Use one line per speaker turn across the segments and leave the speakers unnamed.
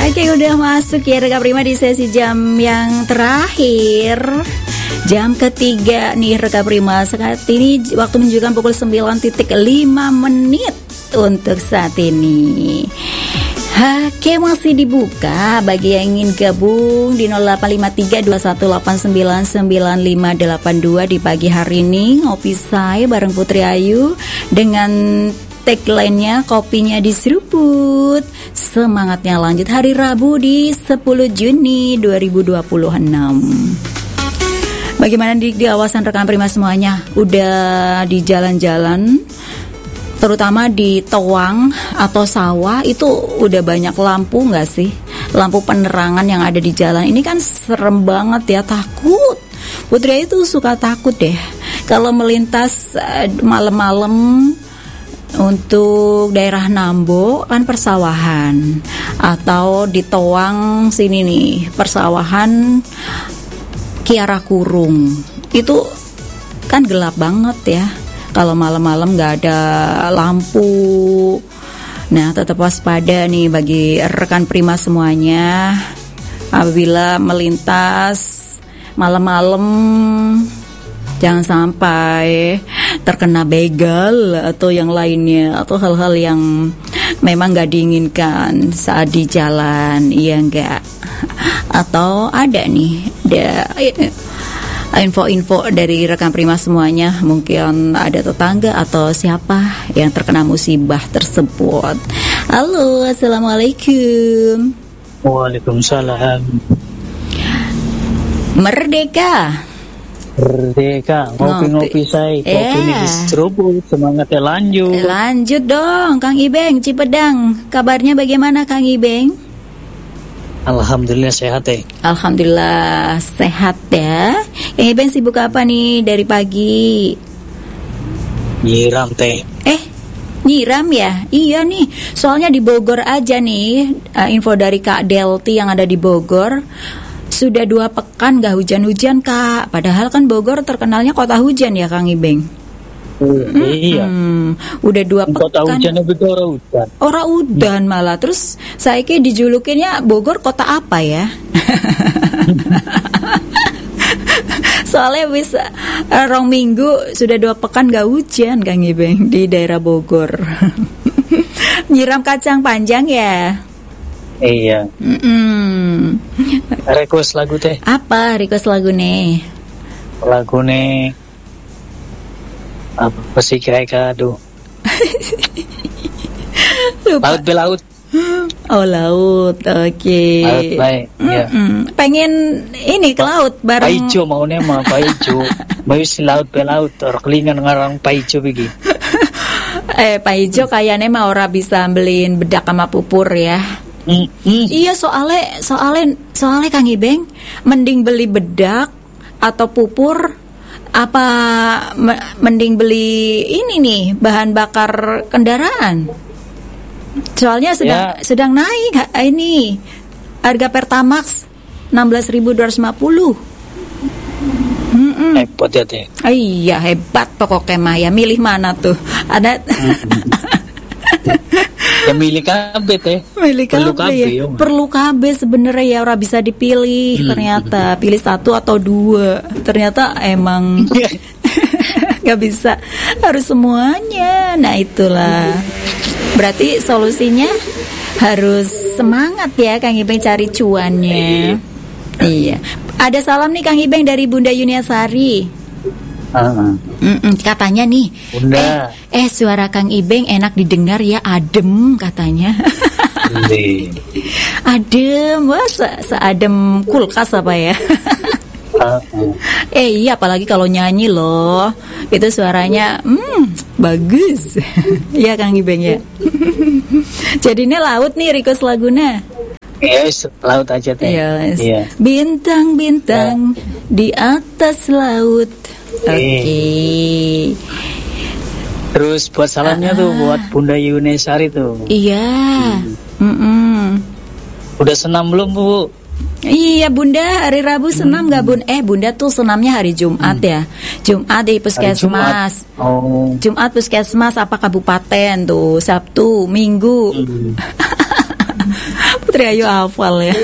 Oke, udah masuk ya Reka Prima di sesi jam yang terakhir. Jam ketiga nih Reka Prima. Saat ini waktu menunjukkan pukul 9.05 untuk saat ini. Oke, masih dibuka bagi yang ingin gabung di 085321899582 di pagi hari ini. Ngopi saya bareng Putri Ayu dengan tagline-nya kopinya diseruput. Semangatnya lanjut hari Rabu di 10 Juni 2026. Bagaimana di kawasan rekan Prima semuanya? Udah di jalan-jalan, terutama di Towang atau sawah itu udah banyak lampu nggak sih? Lampu penerangan yang ada di jalan ini kan serem banget ya, takut. Putri itu suka takut deh kalau melintas malam-malam untuk daerah Nambo kan persawahan, atau di Towang sini nih persawahan Kiara Kurung itu kan gelap banget ya. Kalau malam-malam nggak ada lampu. Nah, tetap waspada nih bagi rekan Prima semuanya. Apabila melintas malam-malam, jangan sampai terkena begal atau yang lainnya, atau hal-hal yang memang nggak diinginkan saat di jalan, iya nggak? Atau ada nih, info-info dari rekan Prima semuanya, mungkin ada tetangga atau siapa yang terkena musibah tersebut. Halo, assalamualaikum.
Waalaikumsalam.
Merdeka,
ngopi-ngopi saya, kopi ini diseruput, semangatnya lanjut.
Lanjut dong, Kang Ibeng, Cipedang. Kabarnya bagaimana, Kang Ibeng?
Alhamdulillah sehat ya.
Alhamdulillah sehat ya. Kang Ibeng sibuk apa nih dari pagi?
Nyiram teh.
Nyiram ya? Iya nih, soalnya di Bogor aja nih, info dari Kak Delti yang ada di Bogor. Sudah 2 pekan gak hujan-hujan Kak. Padahal kan Bogor terkenalnya kota hujan ya Kang Ibeng.
Iya.
Udah 2 pekan.
Kota hujan itu orang hujan.
Orang udan malah. Terus saya dijulukinnya Bogor kota apa ya? Soalnya bisa rong minggu sudah 2 pekan gak hujan Kang Ibeng di daerah Bogor. Nyiram kacang panjang ya.
Iya. Request lagu teh.
Apa request lagu nih?
Lagu nih apa sih kira-kira? Aduh. Laut belaut.
Oh laut, oke.
Laut baik. Ya.
Pengen ini ke laut bareng.
Paijo maunya mah Paijo. Mau si laut belaut. Orang kelingan ngarang Paijo begini.
Paijo kayaknya mah ora bisa beliin bedak sama pupur ya. Iya soalnya Kang Ibeng mending beli bedak atau pupur apa mending beli ini nih bahan bakar kendaraan. Soalnya sedang naik ini harga Pertamax 16.250.
Hebat ya teh.
Iya hebat pokoknya mah ya. Milih mana tuh? Ada
ya milih KB teh.
Perlu KB sebenarnya ya, ora bisa dipilih ternyata. Pilih 1 atau 2. Ternyata emang nggak bisa, harus semuanya. Nah itulah. Berarti solusinya harus semangat ya Kang Ibeng cari cuannya. Iya. Ada salam nih Kang Ibeng dari Bunda Yuniasari. Katanya nih,
Bunda.
Suara Kang Ibeng enak didengar ya, adem katanya. Adem, wah seadem kulkas apa ya? Iya, apalagi kalau nyanyi loh, itu suaranya bagus. Ya Kang Ibeng ya. Jadi ini laut nih request lagunya.
Yes, laut aja teh.
Yes. Yeah. Bintang-bintang di atas laut. Oke.
Terus buat salamnya tuh buat Bunda Yunesari tuh.
Iya.
Udah senam belum Bu?
Iya Bunda, hari Rabu senam nggak Bun? Bunda tuh senamnya hari Jumat ya. Jumat di puskesmas. Jumat puskesmas apa kabupaten tuh, Sabtu, Minggu. Putri Ayu hafal ya.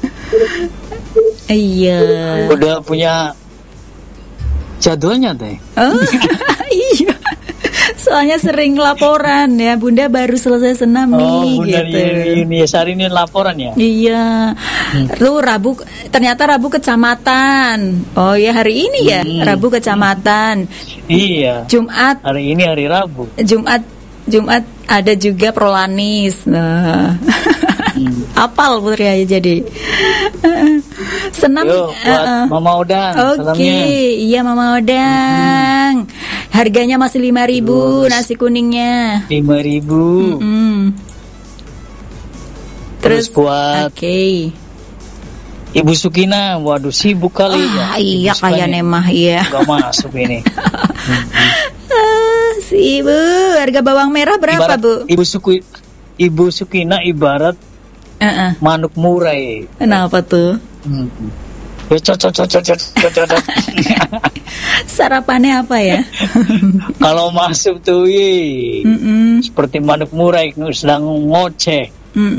Iya.
Udah punya jadwalnya deh.
Oh, iya. Soalnya sering laporan ya, Bunda baru selesai senam nih
Bunda
gitu.
ini hari ini laporan ya.
Iya. Lu ternyata Rabu kecamatan. Oh ya, hari ini ya, Rabu kecamatan.
Iya.
Jumat.
Hari ini hari Rabu.
Jumat ada juga Prolanis. Nah. Apal Putri Ayu jadi. Senam.
Yo, buat Mama Odang.
Oke, iya Mama Odang. Harganya masih 5.000 nasi kuningnya.
5.000. Terus buat Ibu Sukina, waduh sibuk kali ya.
Iya kayak nemah iya.
Gak masuk ini.
Si Ibu, harga bawang merah berapa
ibarat,
Bu?
Ibu Sukina ibarat manuk murai.
Kenapa tuh?
Cocok.
Sarapannya apa ya?
Kalau masuk tuh seperti manuk murai sedang ngoceh.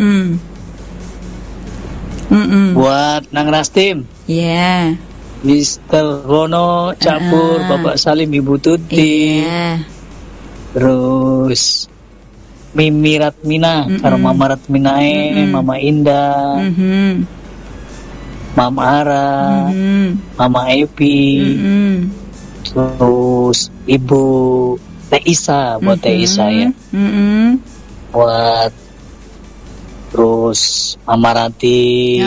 Buat Nang Rastim.
Iya.
Mister Rono Capur, Bapak Salim, Ibu Tuti.
Iya.
Terus Mimi Ratmina, karo Mama Ratminae, Mama Indah, Mama Ara, Mama Epi, terus Ibu Teh Isa, buat Teh Isa ya, buat terus Mama Rati,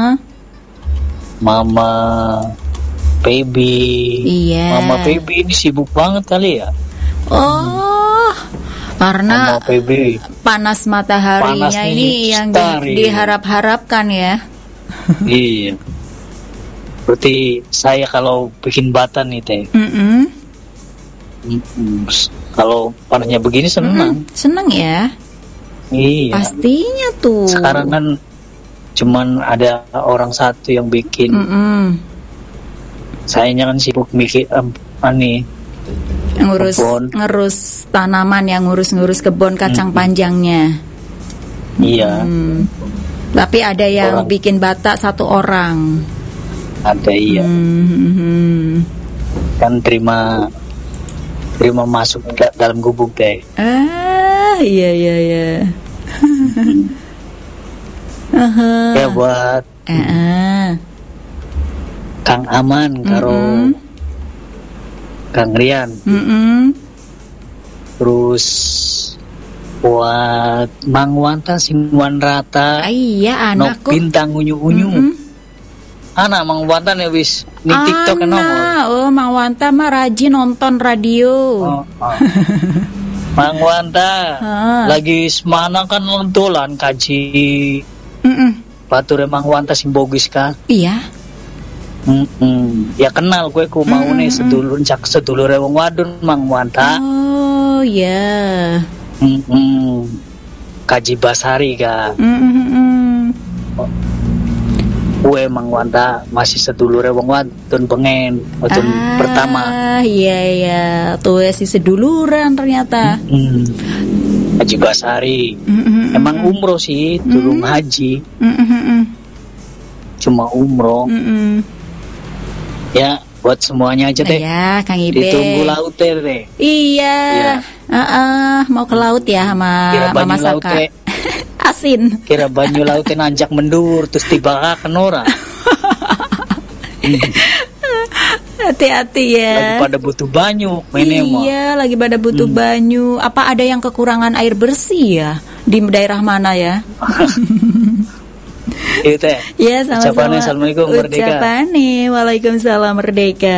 Mama Baby, Mama Baby ini sibuk banget kali ya.
Oh, karena panas mataharinya
panas
ini yang diharap-harapkan ya.
Iya. Berarti saya kalau bikin batan nih Teh. Kalau panasnya begini senang.
Senang ya.
Iya.
Pastinya tuh.
Sekarang kan cuman ada orang satu yang bikin. Sayanya kan sibuk bikin ngurus
tanaman, yang ngurus kebun kacang panjangnya.
Iya.
Tapi ada yang bikin bata satu orang.
Ada iya. Kan terima masuk dalam gubuk Teh.
Iya.
Ya buat Kang Aman karo Kang Rian. Terus buat Mang Wanta Singwan Rata.
Iya anakku.
Nok bintang unyu-unyu. Anak Mang Wanta ya wis di TikTok kan nomor.
Oh, Mang Wanta mah rajin nonton radio.
Mang Wanta lagi semana kan lentulan kaji. Bature Mang Wanta sing bogis ka.
Iya.
Ya kenal gue ku mau nih sedulure wong wadon Mang Wanta.
Oh ya.
Kaji Basari ka. Gue Mang Wanta masih sedulure wong wadon pengen wadon pertama.
Iya. Tuh si seduluran ternyata.
Haji Basari. Emang umroh sih, turun haji. Cuma umroh. Ya, buat semuanya aja Teh.
Ya, Kang Ibe.
Ditunggu laut Teh.
Iya. Mau ke laut ya sama Mama Saka. Asin.
Kira banyu laut nanjak mendur terus tiba ke Nora.
Hati-hati ya.
Lagi pada butuh banyu.
Iya, lagi pada butuh banyu. Apa ada yang kekurangan air bersih ya di daerah mana ya?
Iya Teh.
Ya, sama-sama.
Assalamualaikum Merdeka.
Ucapane Waalaikumsalam Merdeka.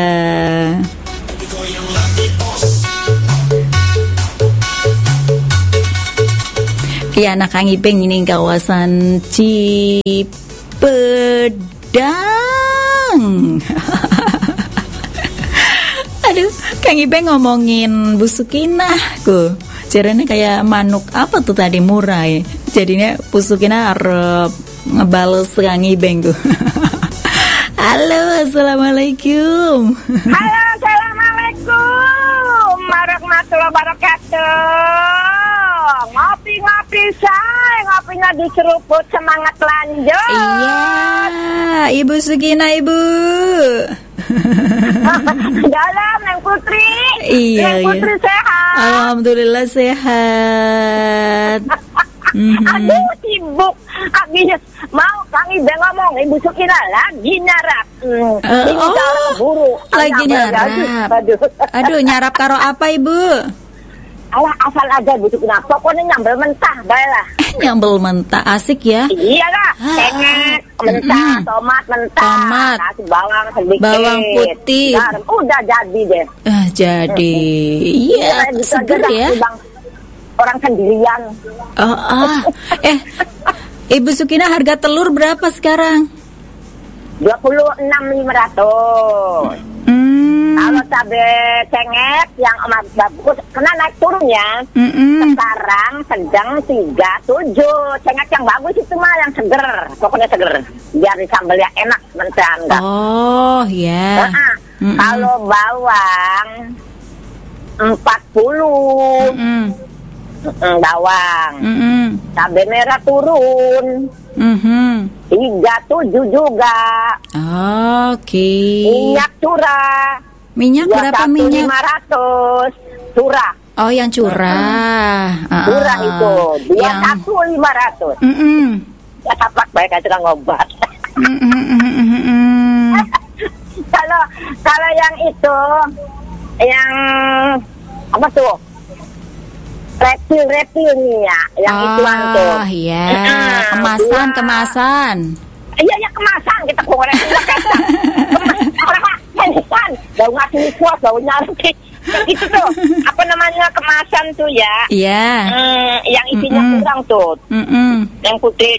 Ya, anak Kang Ipeng ini kawasan Cipedang. Aduh, Kang Ipeng ngomongin Bu Sukinah ku. Jarane kayak manuk apa tuh tadi murai. Jadinya Bu Sukinah harap ngebales Kang Ipeng ku. Halo, assalamualaikum.
Halo, assalamualaikum warahmatullahi wabarakatuh. Ngopi kopinya diseruput, semangat lanjut.
Iya, Ibu Sukina, Ibu.
Dalam, Neng Putri.
Iya,
Neng Putri sehat.
Alhamdulillah sehat.
Aduh, sibuk. Akhirnya mau kami udah ngomong, Ibu Sukina lagi nyarap. Buru.
Lagi nyarap. Aduh, nyarap karo apa, Ibu?
Alah, asal aja Bu Sukina. Pokoknya nyambel mentah, baiklah.
Nyambel mentah, asik ya.
Iyalah, cengek, mentah, tomat mentah, kasih bawang sedikit,
bawang putih,
garam. Udah jadi deh.
Jadi, iya, seger ya.
Orang sendirian.
Ibu Sukina, harga telur berapa sekarang?
26.500. Kalau cabai cengek yang emas bagus, kena naik turunnya. Sekarang sedang 37. Cengek yang bagus itu mah yang seger, pokoknya seger. Biar disambelnya enak sebentar.
Oh ya.
Kalau bawang 40. Bawang. Cabai merah turun. 37 juga.
Oke.
Minyak curah.
Minyak berapa minyak?
500 curah.
Oh, yang curah.
Curah itu 21.500. Ya tapak baik aja ngobat. Kalau yang itu, yang apa tuh? Reptil nih ya, yang ituan tuh.
Oh iya, kemasan.
Iya ya, kemasan kita goreng kemasan. Bau ngasih kuah, bau nyarki. Itu tuh, apa namanya kemasan tuh ya?
Iya.
Yang isinya kurang tuh. Yang putih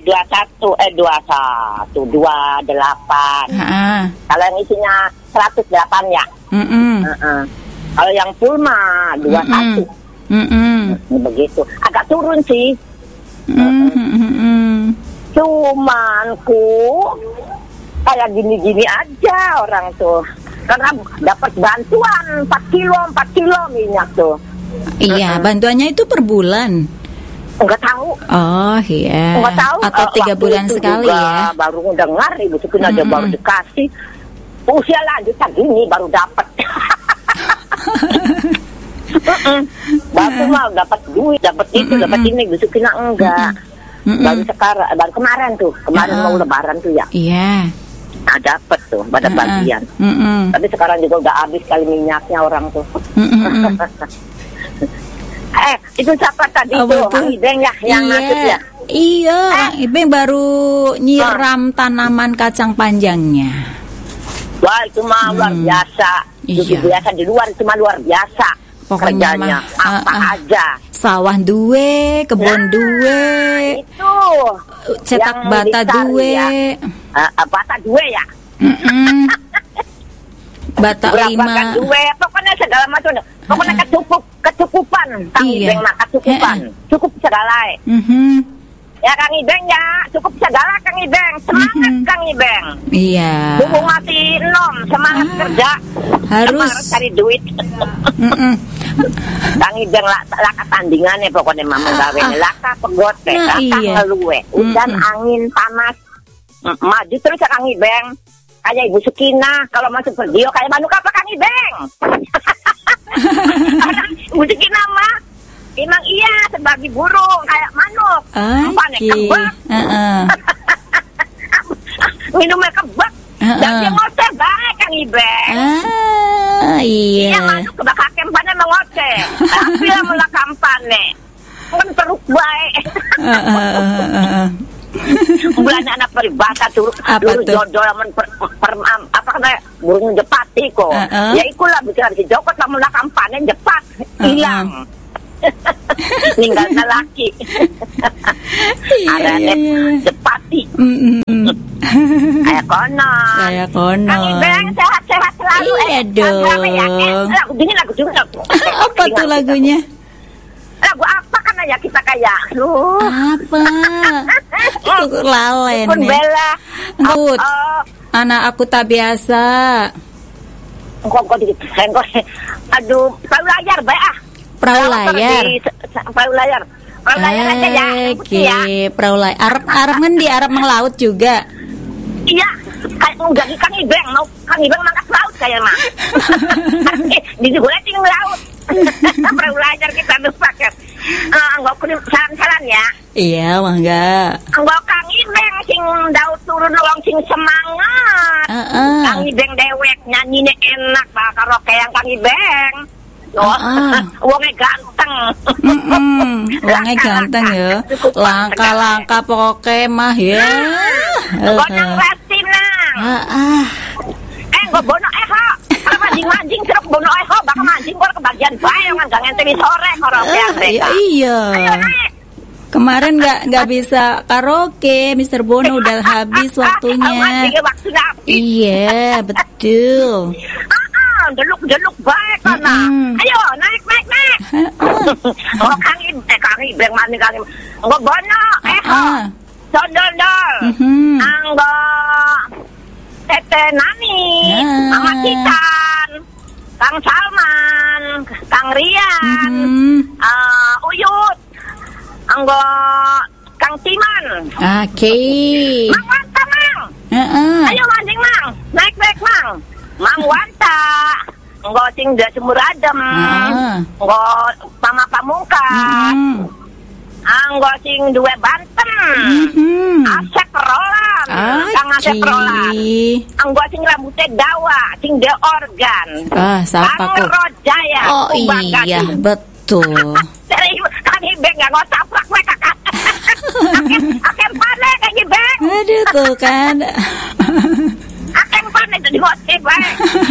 28. Kalau yang isinya 108 ya. Kalau yang full mah 21. Begitu, agak turun sih. Cuman kayak gini-gini aja orang tuh, karena dapat bantuan 4 kilo minyak tuh.
Iya, bantuannya itu per bulan.
Enggak tahu.
Oh iya.
Enggak tahu.
Atau 3 bulan sekali ya.
Baru dengar Ibu Sukina aja baru dikasih. Usia lanjut gini baru dapat. Baru mah dapat duit, dapat itu, dapat ini. Ibu Sukina enggak. Baru sekarang, baru kemarin mau lebaran tuh ya.
Iya.
Nah, dapat tuh pada bagian. Tapi sekarang juga udah habis kali minyaknya orang tuh. Itu siapa tadi tuh? Kang Ibeng ya yang masuk ya?
Iya, Kang Ibeng baru nyiram tanaman kacang panjangnya.
Wah, itu mah luar biasa. Itu biasa di luar, itu mah luar biasa.
Pokoknya
kerjanya apa aja.
Sawah duwe, kebun duwe.
Itu
cetak bata duwe.
Ya. Bata duwe ya?
Bata lima.
Duwe, pokoknya segala macam. Pokoknya kecukupan. Kang Ibeng mah kecukupan. Cukup segala. Ya Kang Ibeng ya, cukup segala Kang Ibeng. Semangat Kang Ibeng.
Iya.
Hubung masih nom, semangat kerja.
Harus
cari duit. Kang Ibeng laka tandingannya pokoknya mama gawe laka pegote, laka ngeluwe. Udan angin panas. Maju terus ya Kang Ibeng. Kayak Ibu Sukina kalau masuk video kayak manuk apa Kang Ibeng. Ibu Sukina mah emang iya sebagai burung kayak manuk. Apa nih kebak? Minumnya kebak. Dan dia ngoceh baik Kang Ibeng.
Iya.
Iya manuk kebak kempane mengoceh. Tapi lah mula kampane. Kan teruk baik. Bulan anak peribahasa turut jodoh apa namanya burung jepati kok. Ya ikulah bicara si Joko sama mula kampane jepat hilang. Ninggalnya laki. Ada jepati. Kayak kono. Kang Ibeng sehat-sehat selalu.
Iya dong.
Lagu juga.
Apa tuh lagunya?
Lagu apa kan ya kita kayak
apa? Itu lalen
Pun Bella.
Anak aku tak biasa.
Kok aduh, perahu layar baik
Perahu layar.
Perahu layar. perahu layar aja ya.
Oke, perahu layar. Arep ngendi? Arep melaut juga.
Iya, kayak enggak di Kang Ibeng, mau Kang Ibeng mangkat laut kayak mah. Di Guleting laut. Perahu layar kita harus pakai. Enggak kirim saran-saran ya.
Iya, mangga.
Enggak Kang Ibeng sing daud turun wong sing semangat. Kang Ibeng dewek nyanyine enak bah karaoke yang Kang Ibeng. Wongnya ganteng.
Wongnya ganteng ya. Langka-langka pokoknya mah ya.
Gonang rasi nang. Gue bono eho. Kalau mancing-mancing seruk bono eho. Bakal mancing gue kebagian bayang kan. Gak ngenteni sore karaoke mereka.
Iya.
Ayo naik.
Kemarin nggak bisa karaoke, Mr. Bono udah habis waktunya. Iya, betul.
Deluk baik kana. Ayo naik. Kang Ibeng mani Kang Ibeng. Engko bono Sondol. Anggo Tete Nani, Mama Titan, Kang Salman, Kang Rian, Uyut. Anggo Kang Timan.
Oke.
Mang Wanta Mang. Ayo mancing Mang. Naik Mang. Mang Wanta. Engko sing da Sumur Adem. Engko Mama Pamungkas. Anggo sing duwe Banten. Asep Roland. Kang Asep Roland. Anggo sing rambutnya dawa, sing de organ.
Siapa
Kang Rojaya.
Oh iya, betul.
Kang Ibeng gak ngotaprak gue kakak. Akem pane Kang Ibeng.
Aduh tuh kan.
Akem pane itu digosip bae.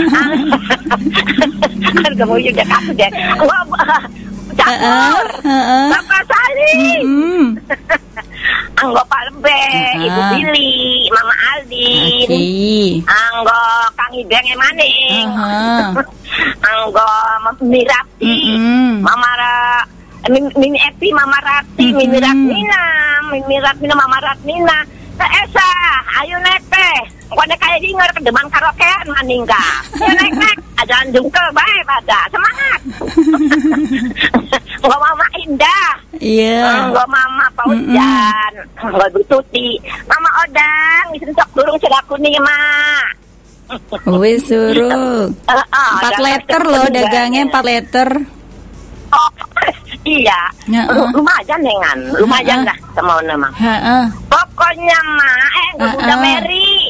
Kan kamu juga kasih deh. Campur. Bapak Sali. Anggo Palembang, Ibu Billy, Mama Aldin. Anggo Kang Ibeng maning. Anggo Mirati. Mama Mimi Epi, Mama Rati, Mimi Ratmina, Mama Ratmina. Esa, ayo naik teh. Kone kayak hinger ke depan karaokean maning ka. Ayo naik. Ajaran jungkel bae pada. Semangat. Enggak Mama Indah.
Iya.
Enggak Mama Paujan. Enggak Bu Tuti. Mama Odang, disentok durung cedak kuning, Mak.
Wis suruh. 4 liter loh dagangnya 4 liter.
Oh, iya. Lumayan lah sama nama. Pokoknya mah Bunda Mary.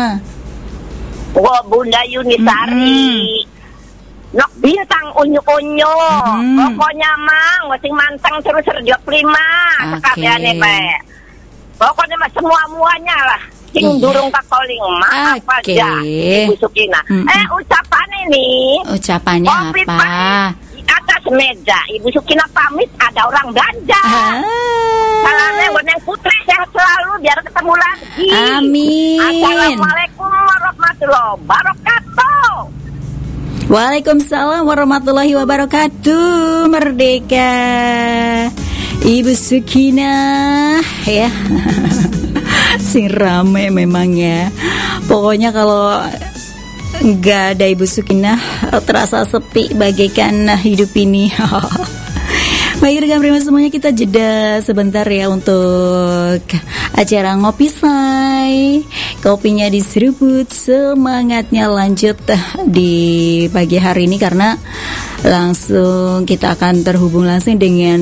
Bunda Yunisari. Nok bintang unyu-unyu. Pokoknya mah sing manteng terus serdiok 5 sekaliane bae. Pokoknya mah semua-muanya lah. Sing durung kakoling mah apa aja Ibu Sukina. Ucapannya nih.
Ucapannya apa?
Atas meja Ibu Sukina pamit ada orang belanja. Salamnya buat yang putri sehat selalu biar ketemu lagi.
Amin.
Assalamualaikum warahmatullahi wabarakatuh.
Waalaikumsalam warahmatullahi wabarakatuh. Merdeka Ibu Sukina ya. Sing rame memang ya. Pokoknya kalau nggak ada Ibu Sukina terasa sepi bagaikan hidup ini. Baik rekan prima semuanya, kita jeda sebentar ya untuk acara Ngopi Say. Kopinya diseruput, semangatnya lanjut di pagi hari ini karena langsung kita akan terhubung langsung dengan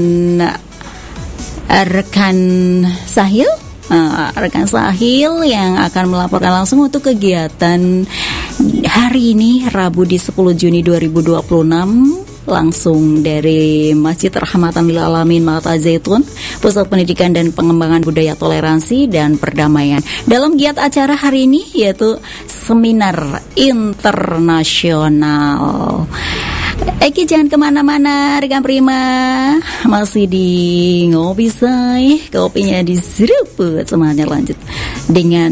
rekan Sahil. Rekan Sahil yang akan melaporkan langsung untuk kegiatan hari ini Rabu di 10 Juni 2026 langsung dari Masjid Rahmatan lil Alamin Mata Zaitun, Pusat Pendidikan dan Pengembangan Budaya Toleransi dan Perdamaian. Dalam giat acara hari ini yaitu seminar internasional. Eki jangan kemana-mana rekan prima, masih di Ngopi Say, kopinya diseruput, semuanya lanjut dengan